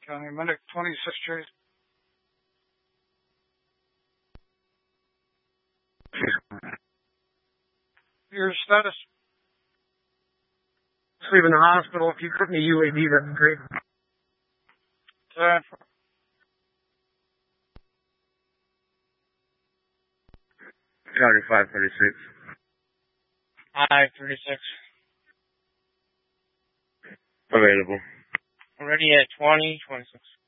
County Medic 26 Trace. Your status? Leaving the hospital. If you put me UAV, that'd be great. County 536. I-36. Available. Ready at 20, 26.